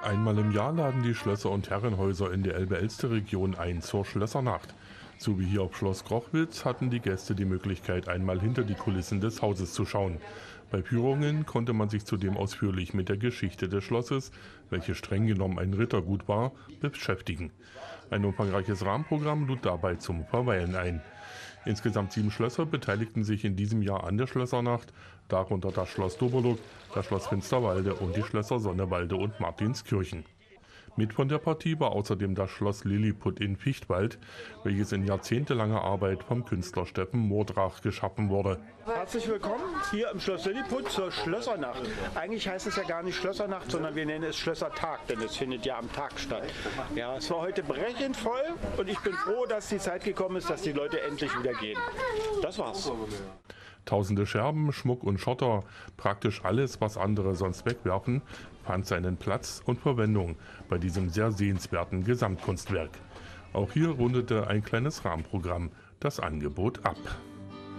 Einmal im Jahr laden die Schlösser und Herrenhäuser in der Elbe-Elster-Region ein zur Schlössernacht. So wie hier auf Schloss Grochwitz hatten die Gäste die Möglichkeit, einmal hinter die Kulissen des Hauses zu schauen. Bei Führungen konnte man sich zudem ausführlich mit der Geschichte des Schlosses, welche streng genommen ein Rittergut war, beschäftigen. Ein umfangreiches Rahmenprogramm lud dabei zum Verweilen ein. Insgesamt 7 Schlösser beteiligten sich in diesem Jahr an der Schlössernacht, darunter das Schloss Doberlug, das Schloss Finsterwalde und die Schlösser Sonnewalde und Martinskirchen. Mit von der Partie war außerdem das Schloss Lilliput in Fichtwald, welches in jahrzehntelanger Arbeit vom Künstler Steffen Modrach geschaffen wurde. Herzlich willkommen hier im Schloss Lilliput zur Schlössernacht. Eigentlich heißt es ja gar nicht Schlössernacht, sondern wir nennen es Schlössertag, denn es findet ja am Tag statt. Ja, es war heute brechend voll und ich bin froh, dass die Zeit gekommen ist, dass die Leute endlich wieder gehen. Das war's. Tausende Scherben, Schmuck und Schotter, praktisch alles, was andere sonst wegwerfen, fand seinen Platz und Verwendung bei diesem sehr sehenswerten Gesamtkunstwerk. Auch hier rundete ein kleines Rahmenprogramm das Angebot ab.